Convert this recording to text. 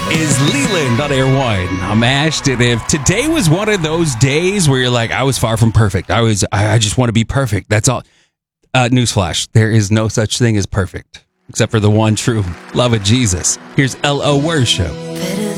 is Leland on Air One. I'm Ash, and if today was one of those days where you're like, I was far from perfect. I just want to be perfect. That's all. Newsflash, there is no such thing as perfect, except for the one true love of Jesus. Here's L.O. Worship.